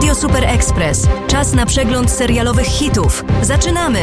Radio Super Express. Czas na przegląd serialowych hitów. Zaczynamy!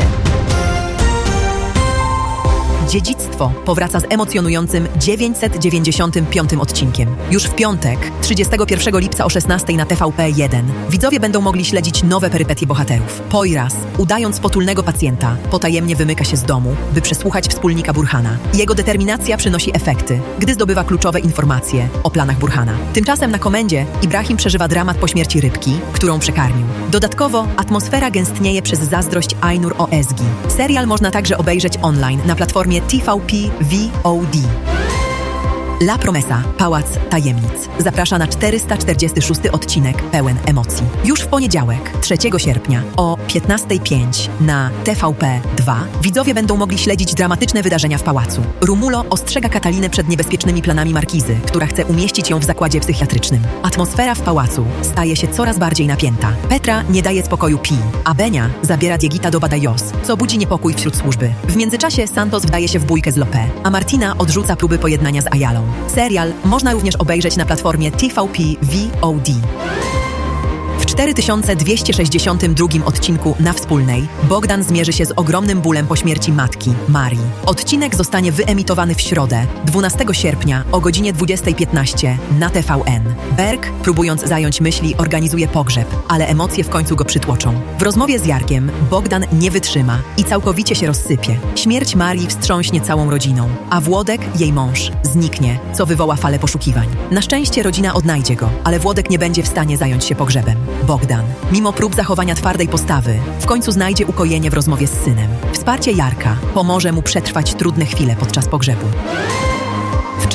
Dziedzictwo powraca z emocjonującym 995 odcinkiem. Już w piątek, 31 lipca o 16 na TVP1, widzowie będą mogli śledzić nowe perypetie bohaterów. Poyraz, udając potulnego pacjenta, potajemnie wymyka się z domu, by przesłuchać wspólnika Burhana. Jego determinacja przynosi efekty, gdy zdobywa kluczowe informacje o planach Burhana. Tymczasem na komendzie Ibrahim przeżywa dramat po śmierci rybki, którą przekarmił. Dodatkowo atmosfera gęstnieje przez zazdrość Ainur o Ezgi. Serial można także obejrzeć online na platformie TVP VOD. La Promesa, Pałac Tajemnic. Zaprasza na 446 odcinek pełen emocji. Już w poniedziałek, 3 sierpnia o 15:05 na TVP2 widzowie będą mogli śledzić dramatyczne wydarzenia w pałacu. Rumulo ostrzega Katalinę przed niebezpiecznymi planami markizy, która chce umieścić ją w zakładzie psychiatrycznym. Atmosfera w pałacu staje się coraz bardziej napięta. Petra nie daje spokoju Pi, a Benia zabiera Diegita do Badajoz, co budzi niepokój wśród służby. W międzyczasie Santos wdaje się w bójkę z Lopé, a Martina odrzuca próby pojednania z Ayalą. Serial można również obejrzeć na platformie TVP VOD. W 4262 odcinku Na Wspólnej Bogdan zmierzy się z ogromnym bólem po śmierci matki, Marii. Odcinek zostanie wyemitowany w środę, 12 sierpnia o godzinie 20:15 na TVN. Berk, próbując zająć myśli, organizuje pogrzeb, ale emocje w końcu go przytłoczą. W rozmowie z Jarkiem Bogdan nie wytrzyma i całkowicie się rozsypie. Śmierć Marii wstrząśnie całą rodziną, a Włodek, jej mąż, zniknie, co wywoła falę poszukiwań. Na szczęście rodzina odnajdzie go, ale Włodek nie będzie w stanie zająć się pogrzebem. Bogdan, mimo prób zachowania twardej postawy, w końcu znajdzie ukojenie w rozmowie z synem. Wsparcie Jarka pomoże mu przetrwać trudne chwile podczas pogrzebu. W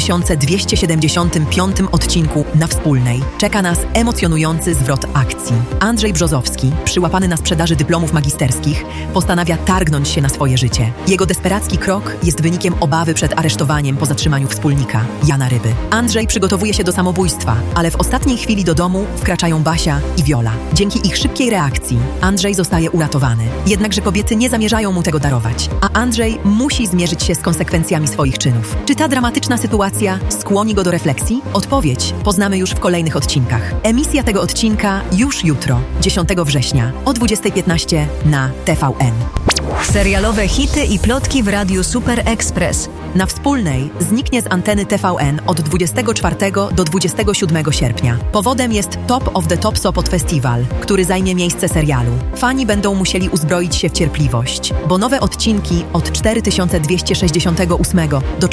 4275 odcinku Na Wspólnej czeka nas emocjonujący zwrot akcji. Andrzej Brzozowski, przyłapany na sprzedaży dyplomów magisterskich, postanawia targnąć się na swoje życie. Jego desperacki krok jest wynikiem obawy przed aresztowaniem po zatrzymaniu wspólnika, Jana Ryby. Andrzej przygotowuje się do samobójstwa, ale w ostatniej chwili do domu wkraczają Basia i Wiola. Dzięki ich szybkiej reakcji Andrzej zostaje uratowany. Jednakże kobiety nie zamierzają mu tego darować, a Andrzej musi zmierzyć się z konsekwencjami swoich czynów. Czy ta dramatyczna sytuacja skłoni go do refleksji? Odpowiedź poznamy już w kolejnych odcinkach. Emisja tego odcinka już jutro, 10 września o 20:15 na TVN. Serialowe hity i plotki w Radiu Super Express. Na Wspólnej zniknie z anteny TVN od 24 do 27 sierpnia. Powodem jest Top of the Top Sopot Festival, który zajmie miejsce serialu. Fani będą musieli uzbroić się w cierpliwość, bo nowe odcinki od 4268 do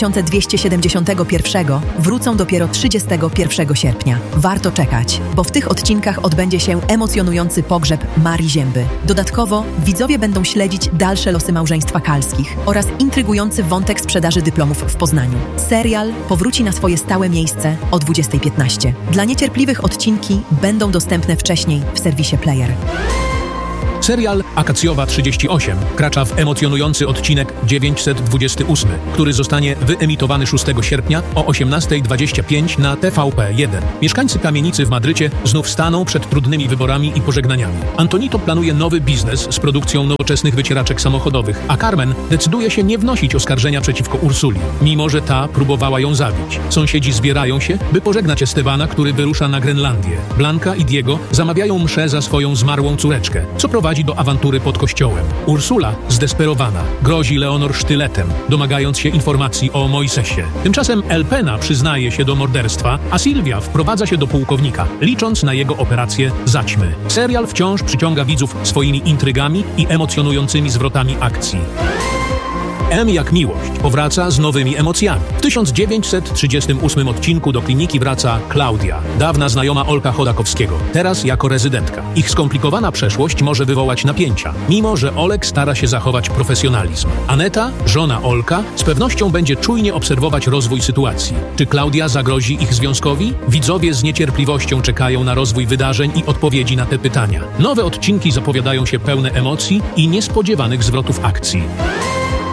4271 wrócą dopiero 31 sierpnia. Warto czekać, bo w tych odcinkach odbędzie się emocjonujący pogrzeb Marii Zięby. Dodatkowo widzowie będą śledzić dalsze losy małżeństwa Kalskich oraz intrygujący wątek sprzedaży dyplomów w Poznaniu. Serial powróci na swoje stałe miejsce o 20:15. Dla niecierpliwych odcinki będą dostępne wcześniej w serwisie Player. Serial Akacjowa 38 wkracza w emocjonujący odcinek 928, który zostanie wyemitowany 6 sierpnia o 18:25 na TVP1. Mieszkańcy kamienicy w Madrycie znów staną przed trudnymi wyborami i pożegnaniami. Antonito planuje nowy biznes z produkcją nowoczesnych wycieraczek samochodowych, a Carmen decyduje się nie wnosić oskarżenia przeciwko Ursuli, mimo że ta próbowała ją zabić. Sąsiedzi zbierają się, by pożegnać Estebana, który wyrusza na Grenlandię. Blanka i Diego zamawiają mszę za swoją zmarłą córeczkę, co prowadzi do awantury pod kościołem. Ursula, zdesperowana, grozi Leonor sztyletem, domagając się informacji o Moisesie. Tymczasem Elpena przyznaje się do morderstwa, a Sylwia wprowadza się do pułkownika, licząc na jego operację zaćmy. Serial wciąż przyciąga widzów swoimi intrygami i emocjonującymi zwrotami akcji. M jak miłość powraca z nowymi emocjami. W 1938 odcinku do kliniki wraca Klaudia, dawna znajoma Olka Chodakowskiego, teraz jako rezydentka. Ich skomplikowana przeszłość może wywołać napięcia, mimo że Olek stara się zachować profesjonalizm. Aneta, żona Olka, z pewnością będzie czujnie obserwować rozwój sytuacji. Czy Klaudia zagrozi ich związkowi? Widzowie z niecierpliwością czekają na rozwój wydarzeń i odpowiedzi na te pytania. Nowe odcinki zapowiadają się pełne emocji i niespodziewanych zwrotów akcji.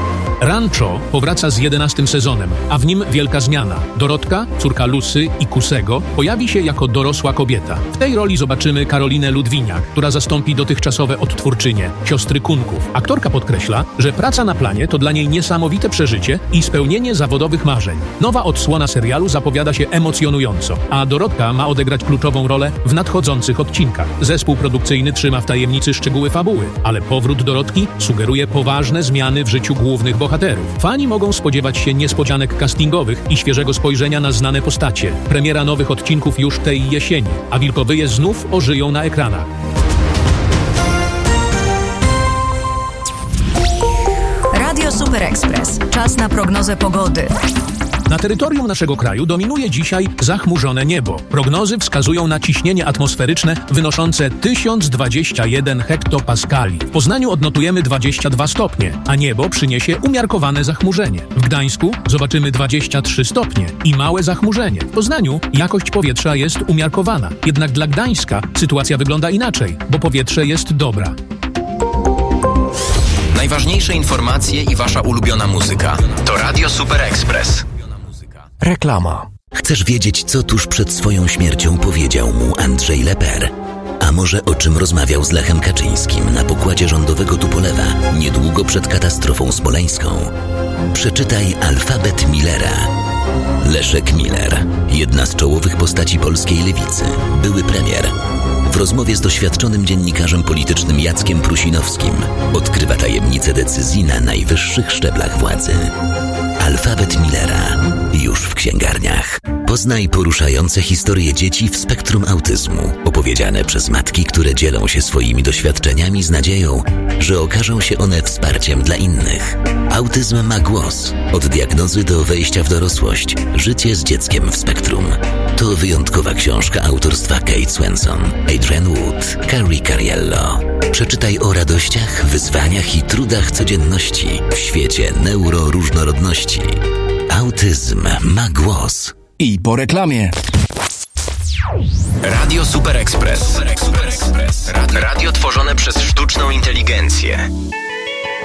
Rancho powraca z 11. sezonem, a w nim wielka zmiana. Dorotka, córka Lucy i Kusego, pojawi się jako dorosła kobieta. W tej roli zobaczymy Karolinę Ludwiniak, która zastąpi dotychczasowe odtwórczynie, siostry Kunków. Aktorka podkreśla, że praca na planie to dla niej niesamowite przeżycie i spełnienie zawodowych marzeń. Nowa odsłona serialu zapowiada się emocjonująco, a Dorotka ma odegrać kluczową rolę w nadchodzących odcinkach. Zespół produkcyjny trzyma w tajemnicy szczegóły fabuły, ale powrót Dorotki sugeruje poważne zmiany w życiu głównych bohaterów. Fani mogą spodziewać się niespodzianek castingowych i świeżego spojrzenia na znane postacie. Premiera nowych odcinków już tej jesieni, a wilkowyje znów ożyją na ekranach. Radio Super Express. Czas na prognozę pogody. Na terytorium naszego kraju dominuje dzisiaj zachmurzone niebo. Prognozy wskazują na ciśnienie atmosferyczne wynoszące 1021 hektopaskali. W Poznaniu odnotujemy 22 stopnie, a niebo przyniesie umiarkowane zachmurzenie. W Gdańsku zobaczymy 23 stopnie i małe zachmurzenie. W Poznaniu jakość powietrza jest umiarkowana. Jednak dla Gdańska sytuacja wygląda inaczej, bo powietrze jest dobra. Najważniejsze informacje i wasza ulubiona muzyka. To Radio Super Express. Reklama. Chcesz wiedzieć, co tuż przed swoją śmiercią powiedział mu Andrzej Leper? A może o czym rozmawiał z Lechem Kaczyńskim na pokładzie rządowego Tupolewa niedługo przed katastrofą smoleńską? Przeczytaj Alfabet Millera. Leszek Miller, jedna z czołowych postaci polskiej lewicy, były premier. W rozmowie z doświadczonym dziennikarzem politycznym Jackiem Prusinowskim odkrywa tajemnice decyzji na najwyższych szczeblach władzy. Alfabet Millera już w księgarniach. Poznaj poruszające historie dzieci w spektrum autyzmu, opowiedziane przez matki, które dzielą się swoimi doświadczeniami z nadzieją, że okażą się one wsparciem dla innych. Autyzm ma głos. Od diagnozy do wejścia w dorosłość. Życie z dzieckiem w spektrum. To wyjątkowa książka autorstwa Kate Swenson, Adrienne Wood, Carrie Cariello. Przeczytaj o radościach, wyzwaniach i trudach codzienności w świecie neuroróżnorodności. Autyzm ma głos. I po reklamie. Radio Super Express. Radio tworzone przez sztuczną inteligencję.